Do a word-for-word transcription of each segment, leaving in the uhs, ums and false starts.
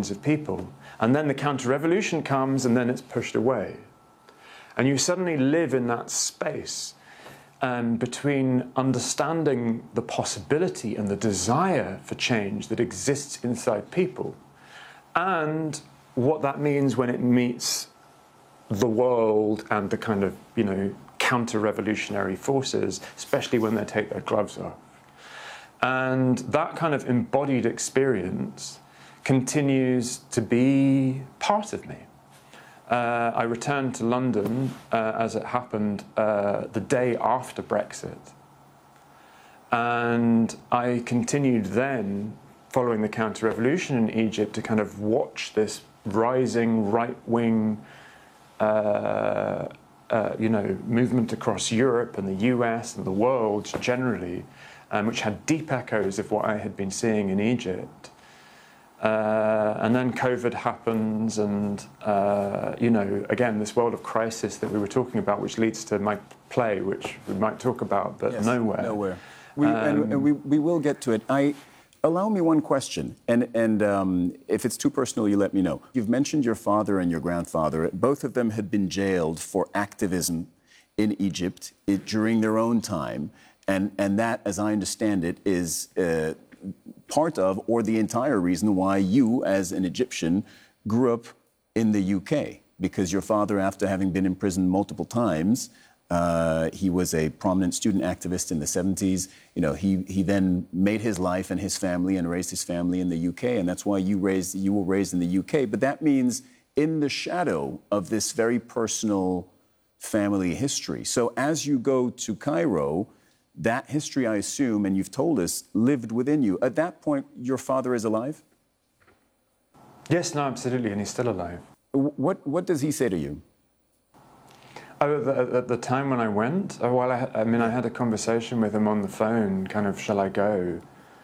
minds of people. And then the counter-revolution comes, and then it's pushed away. And you suddenly live in that space um, between understanding the possibility and the desire for change that exists inside people, and what that means when it meets the world and the kind of, you know, counter-revolutionary forces, especially when they take their gloves off. And that kind of embodied experience continues to be part of me. Uh, I returned to London, uh, as it happened, uh, the day after Brexit. And I continued then, following the counter-revolution in Egypt, to kind of watch this rising right-wing uh, uh, you know, movement across Europe and the U S and the world generally, um, which had deep echoes of what I had been seeing in Egypt. Uh, and then COVID happens, and, uh, you know, again, this world of crisis that we were talking about, which leads to my play, which we might talk about, but yes, nowhere. Nowhere. We, um, and, and we, we will get to it. I, allow me one question, and, and um, if it's too personal, you let me know. You've mentioned your father and your grandfather. Both of them had been jailed for activism in Egypt it, during their own time, and, and that, as I understand it, is uh, part of, or the entire reason why you, as an Egyptian, grew up in the U K, because your father, after having been in prison multiple times, uh, he was a prominent student activist in the seventies. You know, he he then made his life and his family and raised his family in the U K, and that's why you raised you were raised in the U K. But that means in the shadow of this very personal family history. So as you go to Cairo, that history, I assume, and you've told us, lived within you. At that point, your father is alive? Yes, no, absolutely, and he's still alive. What What does he say to you? Oh, at the, at the time when I went, oh, well, I, I mean, I had a conversation with him on the phone, kind of, shall I go?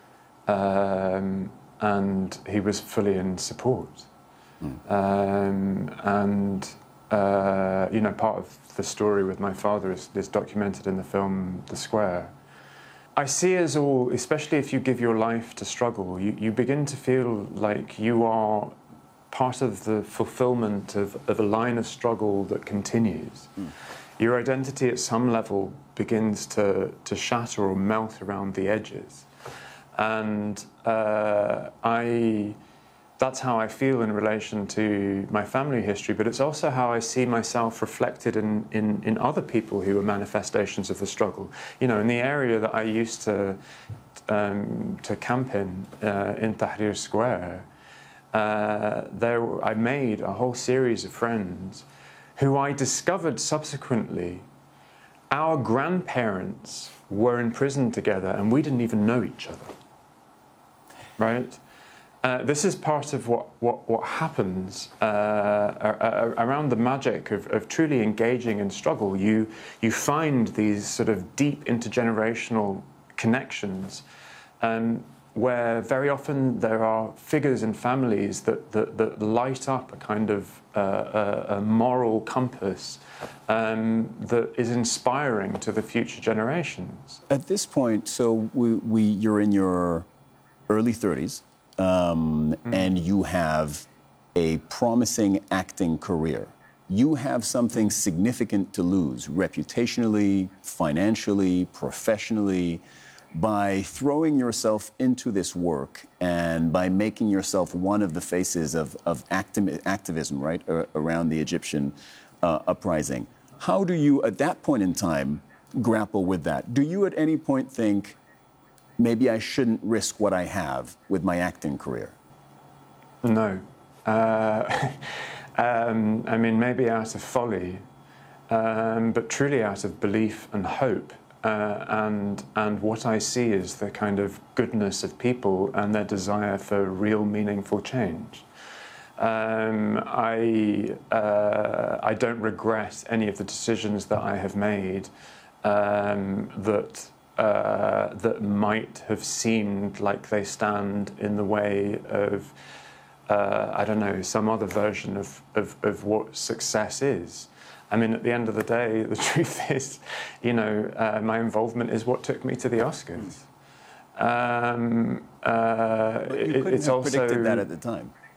Um, and he was fully in support. Mm. Um, and, uh, you know, part of the story with my father is, is documented in the film The Square. I see us all, especially if you give your life to struggle, you, you begin to feel like you are part of the fulfillment of, of a line of struggle that continues. Mm. Your identity at some level begins to, to shatter or melt around the edges. And uh, I, that's how I feel in relation to my family history, but it's also how I see myself reflected in, in, in other people who are manifestations of the struggle. You know, in the area that I used to, um, to camp in, uh, in Tahrir Square, Uh, there, I made a whole series of friends who I discovered subsequently. Our grandparents were in prison together and we didn't even know each other, right? Uh, this is part of what, what, what happens uh, around the magic of, of truly engaging in struggle. You, you find these sort of deep intergenerational connections, um, where very often there are figures and families that, that, that light up a kind of uh, a, a moral compass um, that is inspiring to the future generations. At this point, so we, we you're in your early thirties, um, mm. and you have a promising acting career. You have something significant to lose, reputationally, financially, professionally, by throwing yourself into this work and by making yourself one of the faces of, of acti- activism, right, uh, around the Egyptian uh, uprising. How do you, at that point in time, grapple with that? Do you at any point think, maybe I shouldn't risk what I have with my acting career? No. Uh, um, I mean, maybe out of folly, um, but truly out of belief and hope. Uh, and and what I see is the kind of goodness of people and their desire for real meaningful change. Um, I uh, I don't regret any of the decisions that I have made um, that uh, that might have seemed like they stand in the way of uh, I don't know, some other version of, of, of what success is. I mean, at the end of the day, the truth is, you know, uh, my involvement is what took me to the Oscars. Um, uh, but you couldn't it, it's have also predicted that at the time.